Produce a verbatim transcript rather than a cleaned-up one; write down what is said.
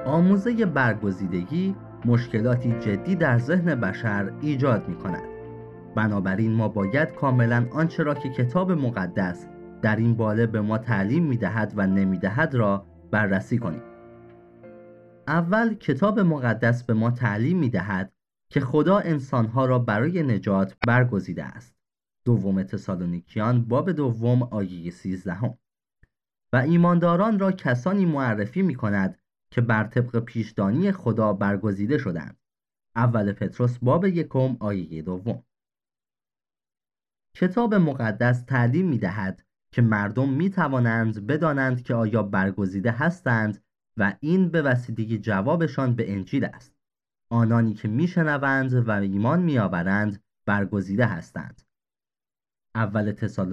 آموزه برگزیدگی مشکلاتی جدی در ذهن بشر ایجاد می کند. بنابراین ما باید کاملا آنچه را که کتاب مقدس در این باره به ما تعلیم می دهد و نمی دهد را بررسی کنیم. اول کتاب مقدس به ما تعلیم می دهد که خدا انسانها را برای نجات برگزیده است. دوم تسالونیکیان باب دوم آیه سیزدهم. و ایمانداران را کسانی معرفی می کند که بر طبق پیشدانی خدا برگزیده شدند. اول پتروس باب یکم آیه دوم. کتاب مقدس تعلیم می دهد که مردم می توانند بدانند که آیا برگزیده هستند و این به وسیله جوابشان به انجیل است. آنانی که می شنوند و ایمان می آورند برگزیده هستند. اول تسالونیکیان